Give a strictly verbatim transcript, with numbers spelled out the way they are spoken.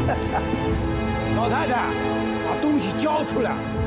老太太，把东西交出来！